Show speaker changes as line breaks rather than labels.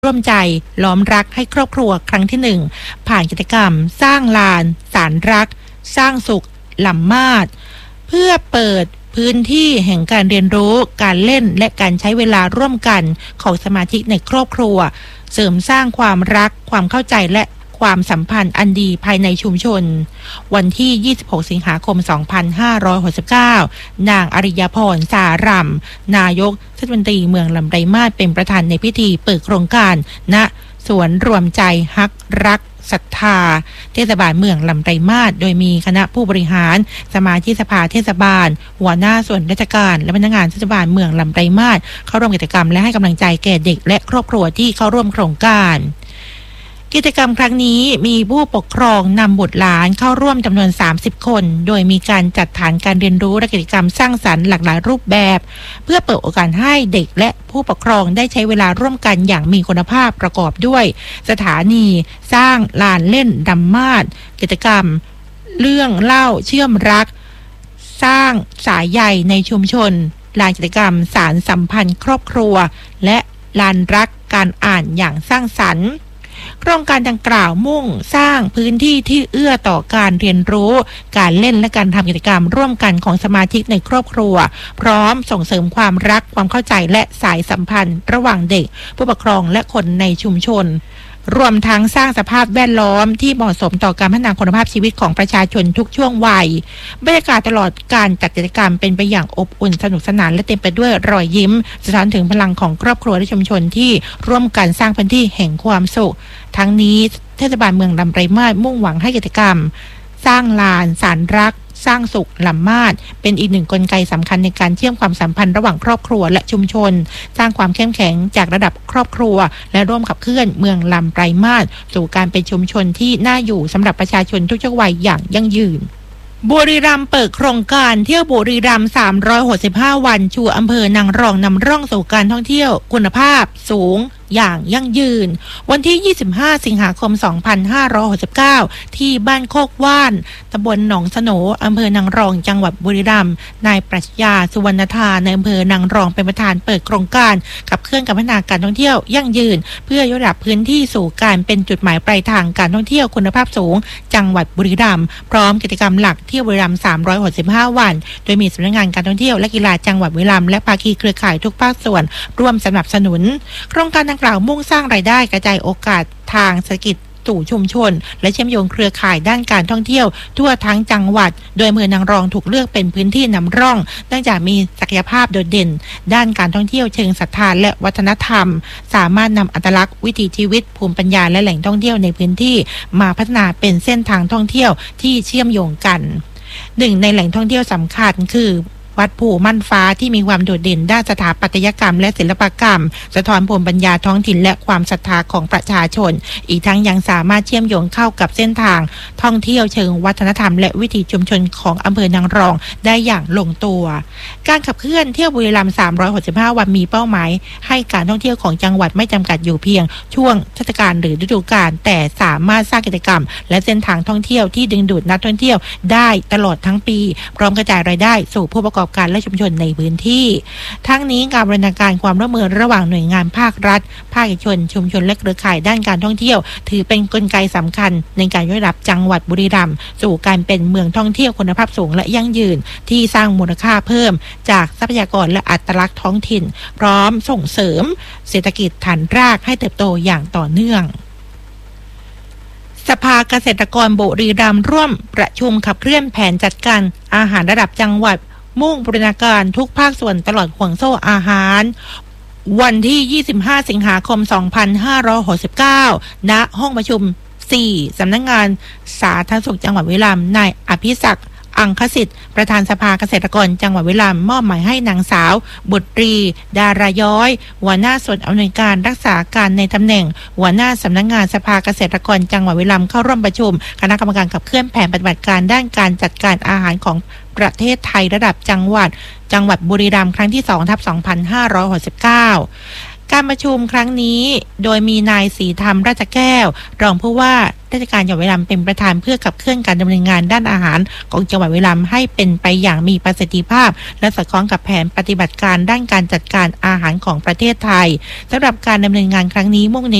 ร่วมใจล้อมรักให้ครอบครัวครั้งที่ 1ผ่านกิจกรรมสร้างลานสารรักสร้างสุขหล่ำมาดเพื่อเปิดพื้นที่แห่งการเรียนรู้การเล่นและการใช้เวลาร่วมกันของสมาชิกในครอบครัวเสริมสร้างความรักความเข้าใจและความสัมพันธ์อันดีภายในชุมชนวันที่ 26 สิงหาคม 2569 นางอริยพร สารำนายกเทศมนตรีเมืองลำไยมาศเป็นประธานในพิธีเปิดโครงการณสวนรวมใจฮักรักศรัทธาเทศบาลเมืองลำไยมาศโดยมีคณะผู้บริหารสมาชิกสภาเทศบาลหัวหน้าส่วนราชการและพนักงานเทศบาลเมืองลำไยมาศเข้าร่วมกิจกรรมและให้กำลังใจแก่เด็กและครอบครัวที่เข้าร่วมโครงการกิจกรรมครั้งนี้มีผู้ปกครองนำบุตรหลานเข้าร่วมจำนวน30คนโดยมีการจัดฐานการเรียนรู้และกิจกรรมสร้างสรรค์หลากหลายรูปแบบเพื่อเปิดโอกาสให้เด็กและผู้ปกครองได้ใช้เวลาร่วมกันอย่างมีคุณภาพประกอบด้วยสถานีสร้างลานเล่นดำมาดกิจกรรมเรื่องเล่าเชื่อมรักสร้างสายใยในชุมชนลานกิจกรรมสารสัมพันธ์ครอบครัวและลานรักการอ่านอย่างสร้างสรรค์โครงการดังกล่าวมุ่งสร้างพื้นที่ที่เอื้อต่อการเรียนรู้การเล่นและการทำกิจกรรมร่วมกันของสมาชิกในครอบครัวพร้อมส่งเสริมความรักความเข้าใจและสายสัมพันธ์ระหว่างเด็กผู้ปกครองและคนในชุมชนรวมทั้งสร้างสภาพแวดล้อมที่เหมาะสมต่อการพัฒนาคุณภาพชีวิตของประชาชนทุกช่วงวัยบรรยากาศตลอดการจัดกิจกรรมเป็นไปอย่างอบอุ่นสนุกสนานและเต็มไปด้วยรอยยิ้มสะท้อนถึงพลังของครอบครัวและชุมชนที่ร่วมกันสร้างพื้นที่แห่งความสุขทั้งนี้เทศบาลเมืองลำไยมาศมุ่งหวังให้กิจกรรมสร้างลานสารรักสร้างสุขหล่ำมาดเป็นอีกหนึ่งกลไกสำคัญในการเชื่อมความสัมพันธ์ระหว่างครอบครัวและชุมชนสร้างความเข้มแข็งจากระดับครอบครัวและร่วมขับเคลื่อนเมืองลำไยมาศสู่การเป็นชุมชนที่น่าอยู่สำหรับประชาชนทุกช่วงวัยอย่างยั่งยืนบุรีรัมย์เปิดโครงการเที่ยวบุรีรัมย์365วันชูอำเภอนางรองนำร่องสู่การท่องเที่ยวคุณภาพสูงอย่างยั่งยืนวันที่ 25 สิงหาคม 2569 ที่บ้านโคกว่านตำบลหนองสโหนอำเภอนางรองจังหวัดบุรีรัมย์นายปรัชญาสุวรรณธาในอำเภอนางรองเป็นประธานเปิดโครงการขับเคลื่อนการพัฒนาการท่องเที่ยวยั่งยืนเพื่อยกระดับพื้นที่สู่การเป็นจุดหมายปลายทางการท่องเที่ยวคุณภาพสูงจังหวัดบุรีรัมย์พร้อมกิจกรรมหลักเที่ยวบุรีรัมย์365 วันโดยมีสำนักงานการท่องเที่ยวและกีฬาจังหวัดบุรีรัมย์และภาคีเครือข่ายทุกภาคส่วนร่วมสนับสนุนโครงการกล่าวมุ่งสร้างรายได้กระจายโอกาสทางเศรษฐกิจสู่ชุมชนและเชื่อมโยงเครือข่ายด้านการท่องเที่ยวทั่วทั้งจังหวัดโดยอำเภอนางรองถูกเลือกเป็นพื้นที่นำร่องเนื่องจากมีศักยภาพโดดเด่นด้านการท่องเที่ยวเชิงศรัทธาและวัฒนธรรมสามารถนำอัตลักษณ์วิถีชีวิตภูมิปัญญาและแหล่งท่องเที่ยวในพื้นที่มาพัฒนาเป็นเส้นทางท่องเที่ยวที่เชื่อมโยงกันหนึ่งในแหล่งท่องเที่ยวสำคัญคือวัดภูมั่นฟ้าที่มีความโดดเด่นด้านสถาปัตยกรรมและศิลปกรรมสะท้อนภูมิปัญญาท้องถิ่นและความศรัทธาของประชาชนอีกทั้งยังสามารถเชื่อมโยงเข้ากับเส้นทางท่องเที่ยวเชิงวัฒนธรรมและวิถีชุมชนของอำเภอนางรองได้อย่างลงตัวการขับเคลื่อนเที่ยวบุรีรัมย์365 วันมีเป้าหมายให้การท่องเที่ยวของจังหวัดไม่จำกัดอยู่เพียงช่วงเทศกาลหรือฤดูกาลแต่สามารถสร้างกิจกรรมและเส้นทางท่องเที่ยวที่ดึงดูดนักท่องเที่ยวได้ตลอดทั้งปีพร้อมกระจายรายได้สู่ผู้ประกอบการและชุมชนในพื้นที่ทั้งนี้การบริหารการความร่วมมือระหว่างหน่วยงานภาครัฐภาคเอกชนชุมชนและเครือข่ายด้านการท่องเที่ยวถือเป็นกลไกสำคัญในการยกระดับจังหวัดบุรีรัมย์สู่การเป็นเมืองท่องเที่ยวคุณภาพสูงและยั่งยืนที่สร้างมูลค่าเพิ่มจากทรัพยากรและอัตลักษณ์ท้องถิ่นพร้อมส่งเสริมเศรษฐกิจฐานรากให้เติบโตอย่างต่อเนื่องสภาเกษตรกรบุรีรัมย์ร่วมประชุมขับเคลื่อนแผนจัดการอาหารระดับจังหวัดมุ่งบูรณาการทุกภาคส่วนตลอดห่วงโซ่อาหารวันที่ 25 สิงหาคม 2569 ณ ห้องประชุม 4 สำนักงานสาธารณสุขจังหวัดบุรีรัมย์นายอภิศักดิ์อังคสิทธิ์ประธานสภาเกษตรกรจังหวัดบุรีรัมย์มอบหมายให้นางสาวบุตรีดาราย้อยหัวหน้าส่วนอำนวยการรักษาการในตำแหน่งหัวหน้าสำนักงานสภาเกษตรกรจังหวัดบุรีรัมย์เข้าร่วมประชุมคณะกรรมการขับเคลื่อนแผนปฏิบัติการด้านการจัดการอาหารของประเทศไทยระดับจังหวัดบุรีรัมย์ครั้งที่ 2/2569 การประชุมครั้งนี้โดยมีนายศรีธรรมราชแก้วรองผู้ว่าราชการจังหวัดบุรีรัมย์เป็นประธานเพื่อขับเคลื่อนการดำเนินงานด้านอาหารของจังหวัดบุรีรัมย์ให้เป็นไปอย่างมีประสิทธิภาพและสอดคล้องกับแผนปฏิบัติการด้านการจัดการอาหารของประเทศไทยสำหรับการดำเนินงานครั้งนี้มุ่งเน้น